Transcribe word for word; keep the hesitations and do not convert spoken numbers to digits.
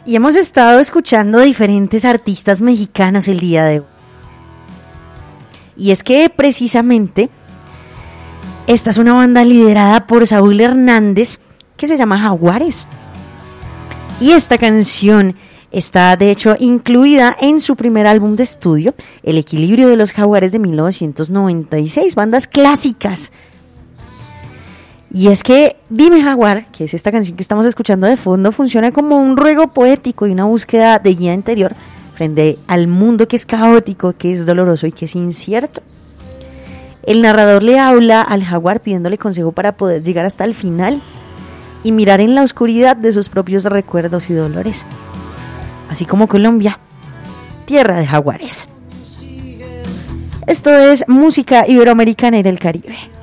Y hemos estado escuchando diferentes artistas mexicanos el día de hoy. Y es que precisamente esta es una banda liderada por Saúl Hernández que se llama Jaguares. Y esta canción está de hecho incluida en su primer álbum de estudio, El equilibrio de los Jaguares de mil novecientos noventa y seis, bandas clásicas. Y es que Dime Jaguar, que es esta canción que estamos escuchando de fondo, funciona como un ruego poético y una búsqueda de guía interior frente al mundo que es caótico, que es doloroso y que es incierto. El narrador le habla al jaguar pidiéndole consejo para poder llegar hasta el final y mirar en la oscuridad de sus propios recuerdos y dolores. Así como Colombia, tierra de jaguares. Esto es música iberoamericana y del Caribe.